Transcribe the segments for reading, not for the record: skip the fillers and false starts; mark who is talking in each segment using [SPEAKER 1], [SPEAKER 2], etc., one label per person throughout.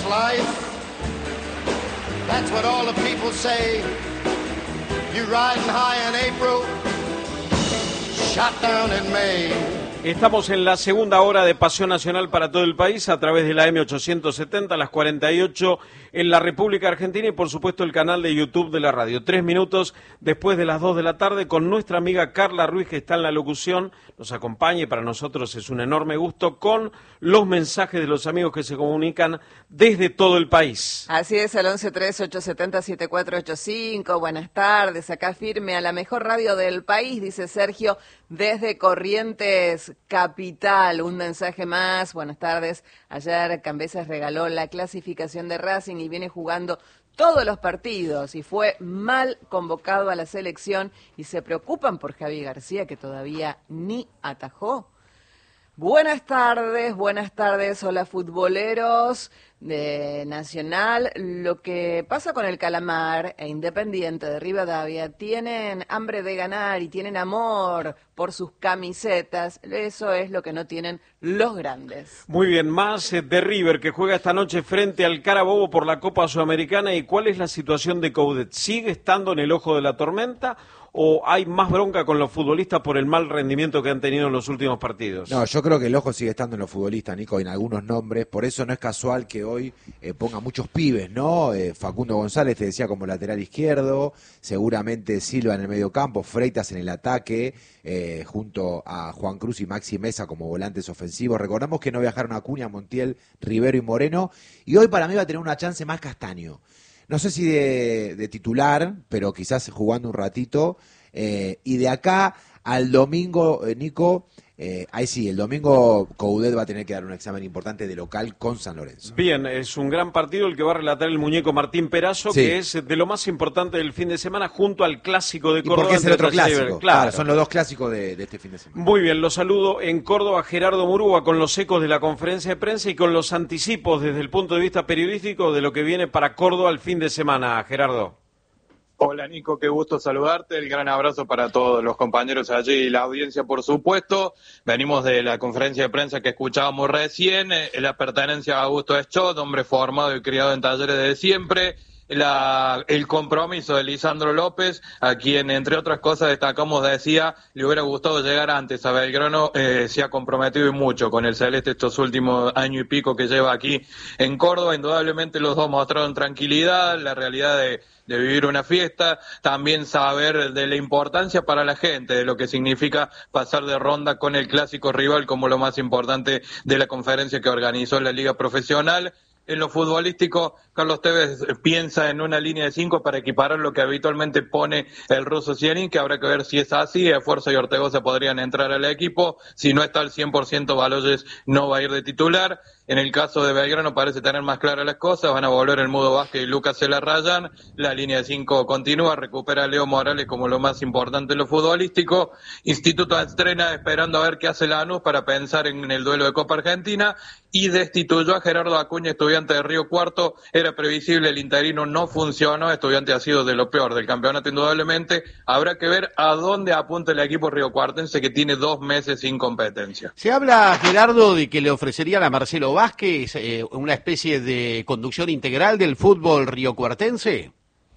[SPEAKER 1] life. That's what all the people say. You riding high in April, shot down in May.
[SPEAKER 2] Estamos en la segunda hora de Pasión Nacional para todo el país a través de la M870, las 48 en la República Argentina y por supuesto el canal de YouTube de la radio. 3 minutos después de las 2 de la tarde con nuestra amiga Carla Ruiz, que está en la locución, nos acompaña y para nosotros es un enorme gusto con los mensajes de los amigos que se comunican desde todo el país.
[SPEAKER 3] Así es, al 11-3-870-7485, buenas tardes, acá firme a la mejor radio del país, dice Sergio, desde Corrientes Capital, un mensaje más, buenas tardes, ayer Cambeses regaló la clasificación de Racing y viene jugando todos los partidos y fue mal convocado a la selección y se preocupan por Javi García que todavía ni atajó. Buenas tardes, hola futboleros de Nacional. Lo que pasa con el Calamar e Independiente de Rivadavia, tienen hambre de ganar y tienen amor por sus camisetas, eso es lo que no tienen los grandes.
[SPEAKER 2] Muy bien, más de River que juega esta noche frente al Carabobo por la Copa Sudamericana. ¿Y cuál es la situación de Coudet? ¿Sigue estando en el ojo de la tormenta o hay más bronca con los futbolistas por el mal rendimiento que han tenido en los últimos partidos?
[SPEAKER 4] No, yo creo que el ojo sigue estando en los futbolistas, Nico, en algunos nombres, por eso no es casual que hoy ponga muchos pibes, ¿no? Facundo González, te decía, como lateral izquierdo, seguramente Silva en el medio campo, Freitas en el ataque, junto a Juan Cruz y Maxi Mesa como volantes ofensivos. Recordamos que no viajaron Acuña, Montiel, Rivero y Moreno, y hoy para mí va a tener una chance más Castaño. No sé si de titular, pero quizás jugando un ratito. Y de acá al domingo, Nico, ahí sí, el domingo Coudet va a tener que dar un examen importante de local con San Lorenzo.
[SPEAKER 2] Bien, es un gran partido el que va a relatar el muñeco Martín Perazo, sí, que es de lo más importante del fin de semana junto al clásico de Córdoba.
[SPEAKER 4] ¿Y por qué es el otro clásico?
[SPEAKER 2] Claro,
[SPEAKER 4] son los dos clásicos de este fin de semana.
[SPEAKER 2] Muy bien, los saludo en Córdoba Gerardo Murúa con los ecos de la conferencia de prensa y con los anticipos desde el punto de vista periodístico de lo que viene para Córdoba el fin de semana, Gerardo.
[SPEAKER 5] Hola Nico, qué gusto saludarte, el gran abrazo para todos los compañeros allí y la audiencia por supuesto. Venimos de la conferencia de prensa que escuchábamos recién, la pertenencia a Augusto Eschot, hombre formado y criado en Talleres desde siempre. El compromiso de Lisandro López, a quien entre otras cosas destacamos, decía, le hubiera gustado llegar antes a Belgrano, se ha comprometido y mucho con el Celeste estos últimos años y pico que lleva aquí en Córdoba. Indudablemente los dos mostraron tranquilidad, la realidad de vivir una fiesta, también saber de la importancia para la gente, de lo que significa pasar de ronda con el clásico rival como lo más importante de la conferencia que organizó la Liga Profesional. En lo futbolístico, Carlos Tevez piensa en una línea de 5 para equiparar lo que habitualmente pone el ruso Zienin, que habrá que ver si es así. Esfuerzo y Ortegoza podrían entrar al equipo. Si no está al 100%, Baloyes no va a ir de titular. En el caso de Belgrano parece tener más claras las cosas. Van a volver el Mudo Vázquez y Lucas Celarrayán. La línea de 5 continúa. Recupera a Leo Morales como lo más importante en lo futbolístico. Instituto estrena esperando a ver qué hace Lanús para pensar en el duelo de Copa Argentina. Y destituyó a Gerardo Acuña, Estudiante de Río Cuarto. Era previsible, el interino no funcionó. Estudiante ha sido de lo peor del campeonato indudablemente. Habrá que ver a dónde apunta el equipo riocuartense que tiene 2 meses sin competencia.
[SPEAKER 6] Se habla, Gerardo, de que le ofrecerían a Marcelo Vázquez una especie de conducción integral del fútbol riocuartense.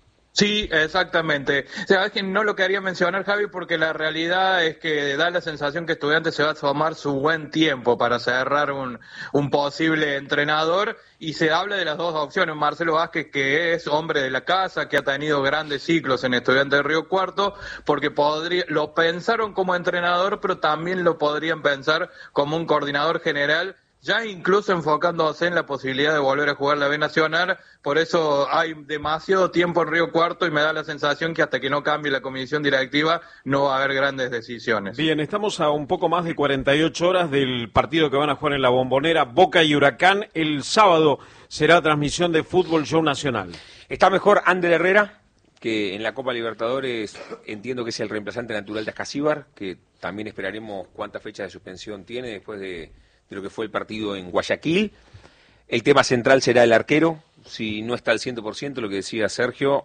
[SPEAKER 5] Sí, exactamente. Sabes que no lo quería mencionar, Javi, porque la realidad es que da la sensación que Estudiantes se va a tomar su buen tiempo para cerrar un posible entrenador, y se habla de las dos opciones. Marcelo Vázquez, que es hombre de la casa, que ha tenido grandes ciclos en Estudiantes de Río Cuarto, porque lo pensaron como entrenador, pero también lo podrían pensar como un coordinador general, ya incluso enfocándose en la posibilidad de volver a jugar la B Nacional. Por eso hay demasiado tiempo en Río Cuarto y me da la sensación que hasta que no cambie la comisión directiva no va a haber grandes decisiones.
[SPEAKER 2] Bien, estamos a un poco más de 48 horas del partido que van a jugar en la Bombonera, Boca y Huracán. El sábado será transmisión de Fútbol Show Nacional.
[SPEAKER 7] Está mejor Ander Herrera, que en la Copa Libertadores entiendo que es el reemplazante natural de Ascasíbar, que también esperaremos cuántas fechas de suspensión tiene después de lo que fue el partido en Guayaquil. El tema central será el arquero. Si no está al 100%, lo que decía Sergio,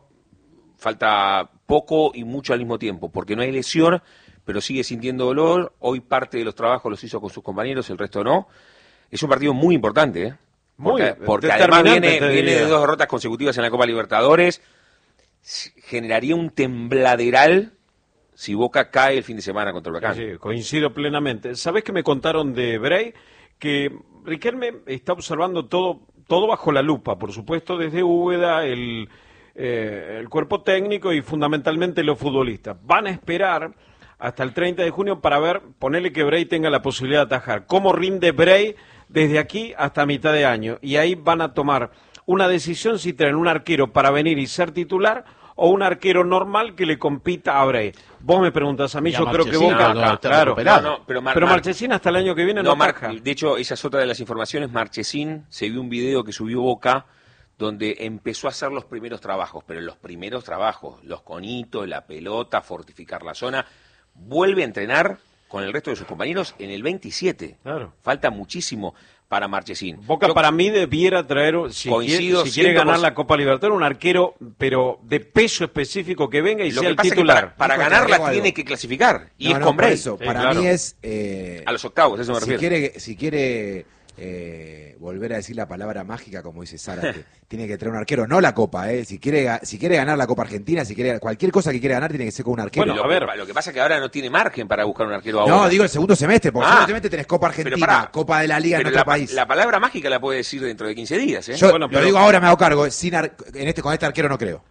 [SPEAKER 7] falta poco y mucho al mismo tiempo, porque no hay lesión, pero sigue sintiendo dolor. Hoy parte de los trabajos los hizo con sus compañeros, el resto no. Es un partido muy importante, ¿eh? Porque además viene de 2 derrotas consecutivas en la Copa Libertadores. Generaría un tembladeral si Boca cae el fin de semana contra el Huracán.
[SPEAKER 2] Sí, coincido plenamente. ¿Sabés qué me contaron de Bray? Que Riquelme está observando todo bajo la lupa, por supuesto, desde Úbeda, el cuerpo técnico y fundamentalmente los futbolistas. Van a esperar hasta el 30 de junio para ver, ponerle que Bray tenga la posibilidad de atajar. ¿Cómo rinde Bray desde aquí hasta mitad de año? Y ahí van a tomar una decisión si traen un arquero para venir y ser titular o un arquero normal que le compita a Bray. Vos me preguntás a mí, yo creo que Boca... Claro,
[SPEAKER 7] pero
[SPEAKER 2] Marchesín hasta el año que viene no ataja.
[SPEAKER 7] De hecho, esa es otra de las informaciones. Marchesín, se vio un video que subió Boca donde empezó a hacer los primeros trabajos, pero los primeros trabajos, los conitos, la pelota, fortificar la zona, vuelve a entrenar con el resto de sus compañeros en el 27. Claro. Falta muchísimo para Marchesín.
[SPEAKER 2] Boca para mí debiera traer, si quiere ganar la Copa Libertadores, un arquero, pero de peso específico que venga y sea el titular.
[SPEAKER 7] Para ganarla tiene que clasificar, y es con Bray.
[SPEAKER 4] Para mí es...
[SPEAKER 7] a los octavos, eso me refiero.
[SPEAKER 4] Si quiere volver a decir la palabra mágica, como dice Zárate, tiene que traer un arquero, no la Copa, si quiere ganar la Copa Argentina, si quiere cualquier cosa que quiera ganar, tiene que ser con un arquero.
[SPEAKER 7] Bueno, lo que pasa es que ahora no tiene margen para buscar un arquero ahora.
[SPEAKER 4] No, digo el segundo semestre, porque el segundo semestre tenés Copa Argentina, Copa de la Liga en otro país.
[SPEAKER 7] La palabra mágica la puede decir dentro de 15 días, ¿eh?
[SPEAKER 4] Yo lo digo ahora, me hago cargo, con este arquero no creo.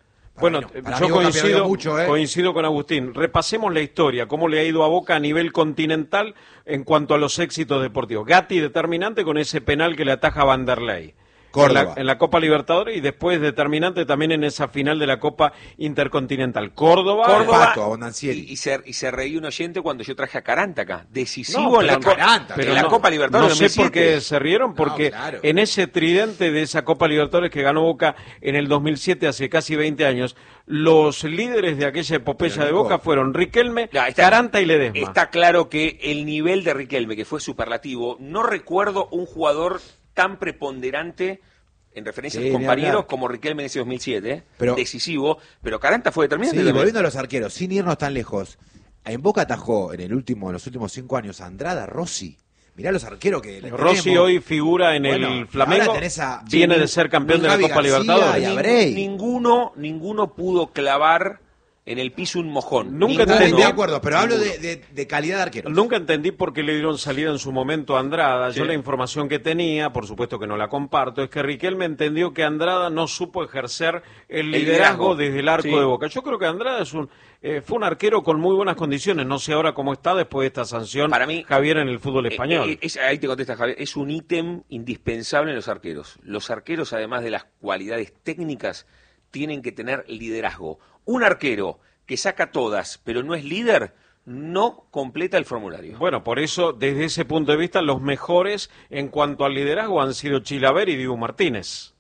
[SPEAKER 2] Yo coincido con Agustín. Repasemos la historia, cómo le ha ido a Boca a nivel continental en cuanto a los éxitos deportivos. Gatti determinante con ese penal que le ataja a Vanderlei.
[SPEAKER 4] Córdoba.
[SPEAKER 2] En la Copa Libertadores y después determinante también en esa final de la Copa Intercontinental. Córdoba
[SPEAKER 4] Pato,
[SPEAKER 7] y se reí un oyente cuando yo traje a Caranta acá. Decisivo en la Copa Libertadores.
[SPEAKER 2] No sé por qué se rieron, porque en ese tridente de esa Copa Libertadores que ganó Boca en el 2007, hace casi 20 años, los líderes de aquella epopeya de Boca fueron Riquelme, Caranta y Ledesma.
[SPEAKER 7] Está claro que el nivel de Riquelme, que fue superlativo, no recuerdo un jugador tan preponderante en referencia a los compañeros como Riquelme en ese 2007, decisivo, pero Caranta fue determinante.
[SPEAKER 4] Sí, volviendo a los arqueros, sin irnos tan lejos, en Boca atajó en los últimos 5 años a Andrada, Rossi. Mirá los arqueros que
[SPEAKER 2] Rossi tenemos. Hoy figura en el Flamengo, viene de ser campeón de la Copa Libertadores.
[SPEAKER 7] Ninguno pudo clavar en el piso un mojón.
[SPEAKER 4] Nunca entendí, de acuerdo, pero hablo de calidad de arqueros.
[SPEAKER 2] Nunca entendí por qué le dieron salida en su momento a Andrada. Yo la información que tenía, por supuesto que no la comparto, es que Riquelme entendió que Andrada no supo ejercer el liderazgo desde el arco de Boca. Yo creo que Andrada fue un arquero con muy buenas condiciones. No sé ahora cómo está después de esta sanción, para mí, Javier, en el fútbol español.
[SPEAKER 7] Ahí te contesta Javier, es un ítem indispensable en los arqueros. Los arqueros, además de las cualidades técnicas, tienen que tener liderazgo. Un arquero que saca todas, pero no es líder, no completa el formulario.
[SPEAKER 2] Bueno, por eso, desde ese punto de vista, los mejores en cuanto al liderazgo han sido Chilaver y Dibu Martínez.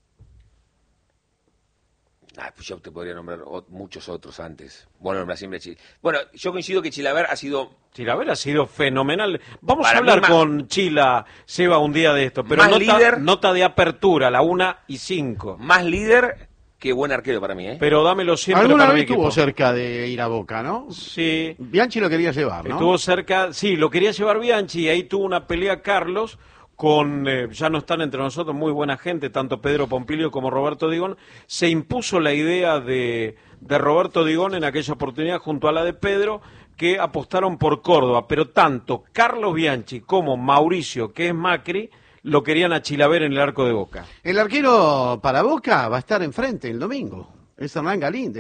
[SPEAKER 7] Pues yo te podría nombrar muchos otros antes. Bueno, nombrar siempre Bueno, yo coincido que Chilaver ha sido
[SPEAKER 2] fenomenal. Vamos a hablar con Chila, Seba, un día de esto, pero nota de apertura, la 1:05.
[SPEAKER 7] Más líder... Qué buen arquero para mí, ¿eh?
[SPEAKER 2] Pero dámelo siempre
[SPEAKER 6] para mi
[SPEAKER 2] equipo.
[SPEAKER 6] Alguna vez estuvo cerca de ir a Boca, ¿no?
[SPEAKER 2] Sí.
[SPEAKER 6] Bianchi lo quería llevar, ¿no?
[SPEAKER 2] Estuvo cerca, sí, lo quería llevar Bianchi y ahí tuvo una pelea Carlos con, ya no están entre nosotros, muy buena gente, tanto Pedro Pompilio como Roberto Digón. Se impuso la idea de Roberto Digón en aquella oportunidad junto a la de Pedro, que apostaron por Córdoba, pero tanto Carlos Bianchi como Mauricio, que es Macri, lo querían a Chilaver en el arco de Boca.
[SPEAKER 6] El arquero para Boca va a estar enfrente el domingo. Es Hernán Galíndez.